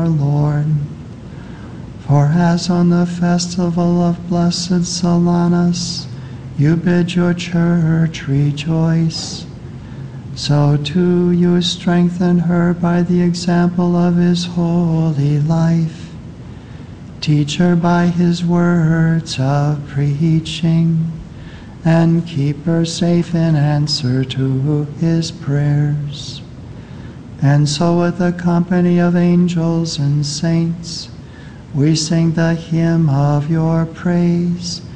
Lord. For as on the festival of blessed Solanus, you bid your church rejoice, so too you strengthen her by the example of his holy life. Teach her by his words of preaching, and keep her safe in answer to his prayers. And so with the company of angels and saints, we sing the hymn of your praise,